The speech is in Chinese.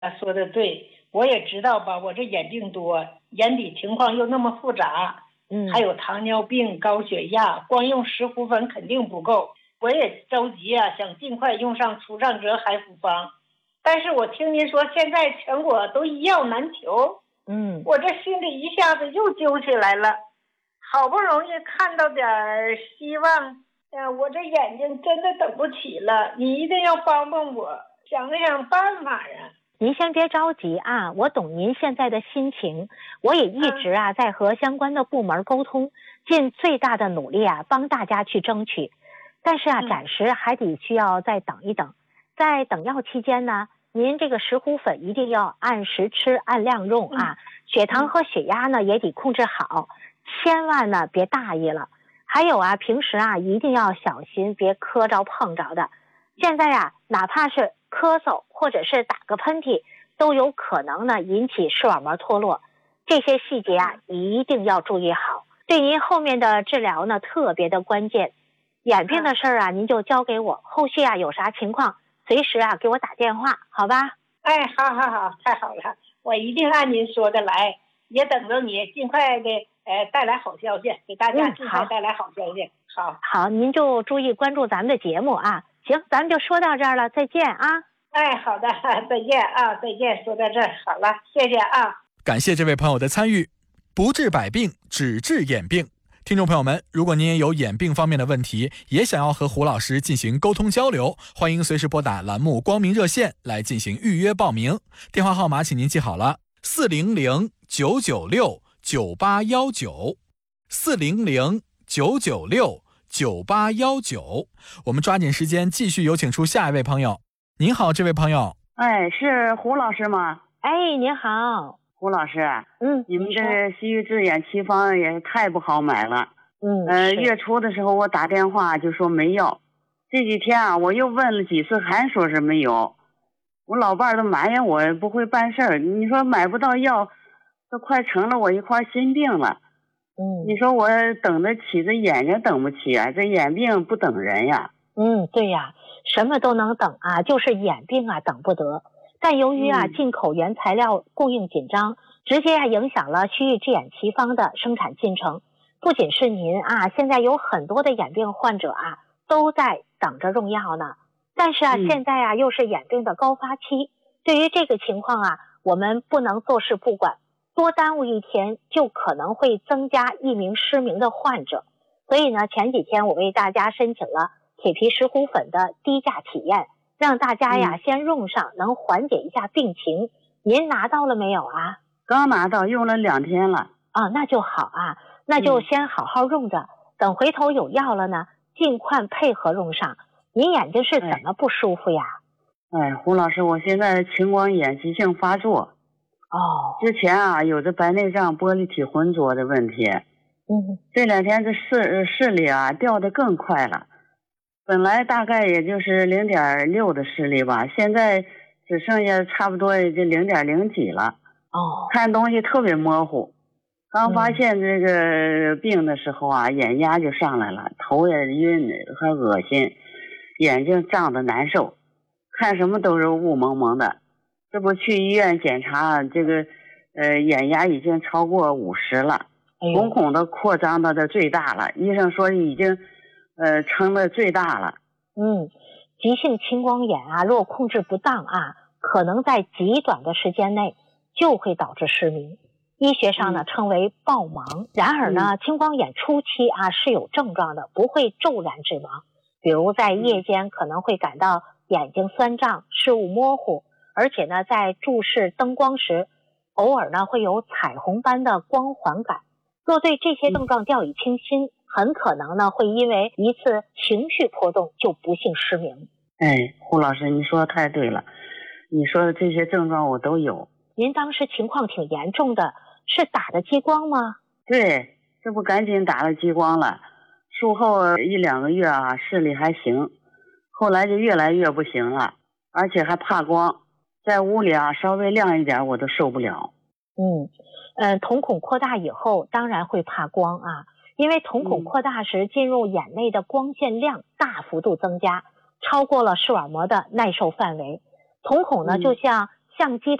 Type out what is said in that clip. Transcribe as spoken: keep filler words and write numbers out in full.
他说的对，我也知道吧，我这眼病多，眼底情况又那么复杂， 嗯， 还有糖尿病、高血压，光用石斛粉肯定不够。我也着急啊，想尽快用上除障者海复方，但是我听您说现在全国都一药难求， 嗯， 我这心里一下子又揪起来了，好不容易看到点希望，呃，我这眼睛真的等不起了，你一定要帮帮我，想想办法呀。 您先别着急啊，我懂您现在的心情，我也一直啊在和相关的部门沟通，尽最大的努力啊帮大家去争取。但是啊，暂时还得需要再等一等。在等药期间呢，您这个石斛粉一定要按时吃，按量用啊。血糖和血压呢也得控制好，千万呢别大意了。还有啊，平时啊一定要小心，别磕着碰着的。现在啊，哪怕是咳嗽或者是打个喷嚏，都有可能呢引起视网膜脱落。这些细节啊一定要注意好，对您后面的治疗呢特别的关键。眼病的事儿啊，您就交给我，后续啊有啥情况，随时啊给我打电话，好吧？ 哎，好好好，太好了，我一定按您说的来，也等着你尽快的呃带来好消息，给大家尽快带来好消息。嗯、好， 好，您就注意关注咱们的节目啊。行，咱们就说到这儿了，再见啊。 哎，好的，再见啊，再见，说到这儿好了，谢谢啊。 感谢这位朋友的参与，不治百病，只治眼病。听众朋友们，如果您也有眼病方面的问题，也想要和胡老师进行沟通交流，欢迎随时拨打栏目光明热线来进行预约报名。电话号码请您记好了，四零零九九六九八幺九，四零零九九六九八幺九。我们抓紧时间继续有请出下一位朋友。您好，这位朋友。 哎，是胡老师吗？ 哎，您好。 胡老师， 嗯， 你们这西域治眼奇方也太不好买了。 嗯， 呃，月初的时候我打电话就说没药，这几天啊我又问了几次，还说是没有。我老伴儿都埋怨我不会办事儿，你说买不到药，都快成了我一块心病了。 嗯， 你说我等得起，这眼睛等不起啊，这眼病不等人呀。 嗯，对呀，什么都能等啊，就是眼病啊等不得。但由于啊、嗯、进口原材料供应紧张，直接啊影响了西域治眼奇方的生产进程。不仅是您啊，现在有很多的眼病患者啊都在等着用药呢。但是啊、嗯、现在啊又是眼病的高发期，对于这个情况啊，我们不能坐视不管，多耽误一天就可能会增加一名失明的患者。所以呢，前几天我为大家申请了铁皮石斛粉的低价体验，让大家呀、嗯、先用上，能缓解一下病情。您拿到了没有啊？ 刚拿到，用了两天了。 啊，那就好啊，那就先好好用着、嗯、等回头有药了呢，尽快配合用上。您眼睛是怎么不舒服呀？ 哎，胡老师，我现在青光眼急性发作。 哦， 之前啊有着白内障玻璃体浑浊的问题。 嗯， 这两天这视视力啊掉得更快了，本来大概也就是零点六的视力吧，现在只剩下差不多也就零点零几了。 哦， 看东西特别模糊。刚发现这个病的时候啊、嗯、眼压就上来了，头也晕还恶心，眼睛胀得难受，看什么都是雾蒙蒙的。这不去医院检查，这个呃眼压已经超过五十了，瞳孔都扩张到的最大了，医生说已经呃成了最大了。 嗯，急性青光眼啊，若控制不当啊，可能在极短的时间内就会导致失明。医学上呢、嗯、称为暴盲。然而呢、嗯、青光眼初期啊是有症状的，不会骤然致盲。比如在夜间可能会感到眼睛酸胀、视物模糊，而且呢在注视灯光时偶尔呢会有彩虹般的光环感。若对这些症状掉以轻心、嗯、很可能呢会因为一次情绪波动就不幸失明。 哎，胡老师你说的太对了，你说的这些症状我都有。 您当时情况挺严重的，是打的激光吗？ 对，这不赶紧打了激光了，术后一两个月啊视力还行，后来就越来越不行了，而且还怕光，在屋里啊稍微亮一点我都受不了。 嗯，呃，瞳孔扩大以后当然会怕光啊，因为瞳孔扩大时进入眼内的光线量大幅度增加，超过了视网膜的耐受范围。瞳孔呢、嗯、就像相机